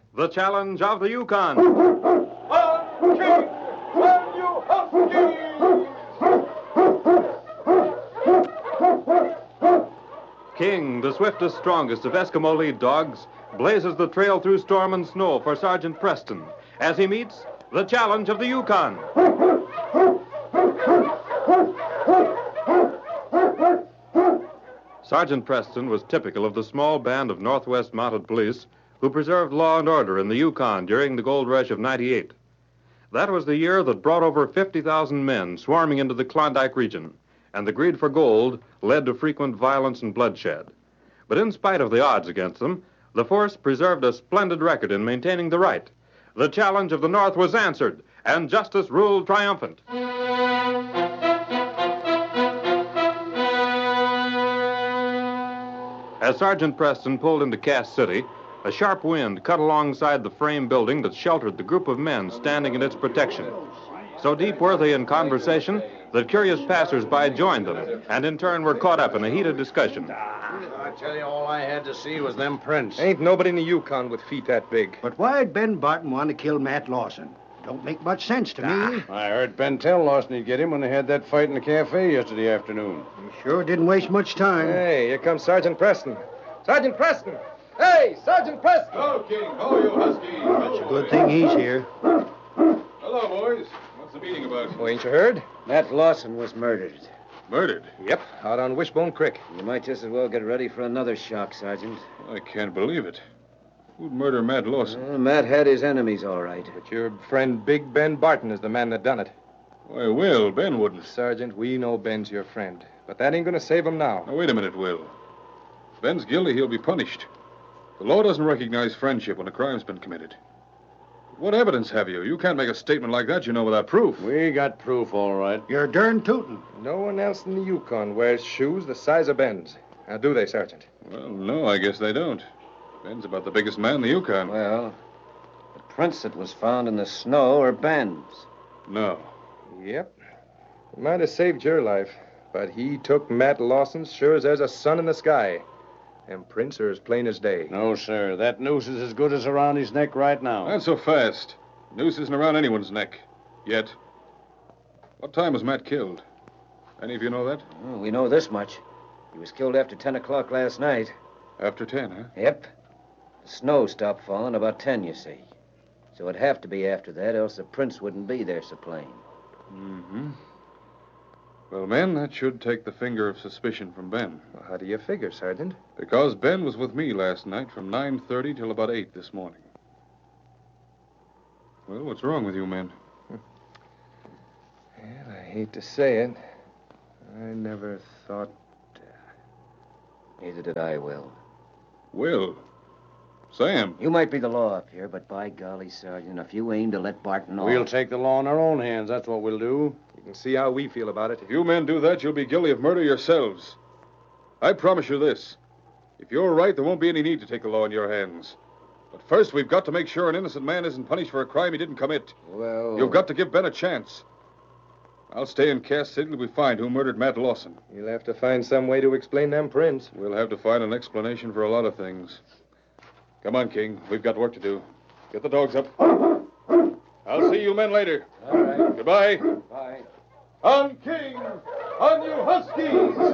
The Challenge of the Yukon. On King, on you Huskies! King, the swiftest, strongest of Eskimo lead dogs, blazes the trail through storm and snow for Sergeant Preston as he meets the Challenge of the Yukon. Sergeant Preston was typical of the small band of Northwest Mounted Police who preserved law and order in the Yukon during the gold rush of '98. That was the year that brought over 50,000 men swarming into the Klondike region, and the greed for gold led to frequent violence and bloodshed. But in spite of the odds against them, the force preserved a splendid record in maintaining the right. The challenge of the North was answered, and justice ruled triumphant. As Sergeant Preston pulled into Cass City, a sharp wind cut alongside the frame building that sheltered the group of men standing in its protection. So deep were they in conversation that curious passers-by joined them, and in turn were caught up in a heated discussion. I tell you, all I had to see was them prints. Ain't nobody in the Yukon with feet that big. But why'd Ben Barton want to kill Matt Lawson? Don't make much sense to me. I heard Ben tell Lawson he'd get him when they had that fight in the cafe yesterday afternoon. He sure didn't waste much time. Hey, here comes Sergeant Preston. Sergeant Preston! Hey, Sergeant Preston! Hello, King. How are you, Huskies? It's a good thing he's here. Hello, boys. What's the meeting about? Oh, ain't you heard? Matt Lawson was murdered. Murdered? Yep, out on Wishbone Creek. You might just as well get ready for another shock, Sergeant. I can't believe it. Who'd murder Matt Lawson? Matt had his enemies, all right. But your friend Big Ben Barton is the man that done it. Why, Will, Ben wouldn't. Sergeant, we know Ben's your friend. But that ain't gonna save him now. Now, wait a minute, Will. If Ben's guilty, he'll be punished. The law doesn't recognize friendship when a crime's been committed. What evidence have you? You can't make a statement like that, you know, without proof. We got proof, all right. You're darn tootin'. No one else in the Yukon wears shoes the size of Ben's. Now, do they, Sergeant? Well, no, I guess they don't. Ben's about the biggest man in the Yukon. Well, the prints that was found in the snow are Ben's. No. Yep. It might have saved your life, but he took Matt Lawson's sure as there's a sun in the sky. Them prints are as plain as day. No, sir. That noose is as good as around his neck right now. Not so fast. Noose isn't around anyone's neck. Yet. What time was Matt killed? Any of you know that? Well, we know this much. He was killed after 10 o'clock last night. After 10, huh? Yep. The snow stopped falling about 10, you see. So it'd have to be after that, else the prints wouldn't be there so plain. Mm-hmm. Well, men, that should take the finger of suspicion from Ben. Well, how do you figure, Sergeant? Because Ben was with me last night from 9:30 till about 8 this morning. Well, what's wrong with you men? Well, I hate to say it. I never thought... Neither did I, Will. Will. Sam. You might be the law up here, but by golly, Sergeant, if you aim to let Barton off... We'll take the law in our own hands. That's what we'll do. You can see how we feel about it. If you men do that, you'll be guilty of murder yourselves. I promise you this. If you're right, there won't be any need to take the law in your hands. But first, we've got to make sure an innocent man isn't punished for a crime he didn't commit. Well... You've got to give Ben a chance. I'll stay in Cass City till we find who murdered Matt Lawson. You'll have to find some way to explain them prints. We'll have to find an explanation for a lot of things. Come on, King. We've got work to do. Get the dogs up. I'll see you men later. All right. Goodbye. Bye. On King! On you Huskies!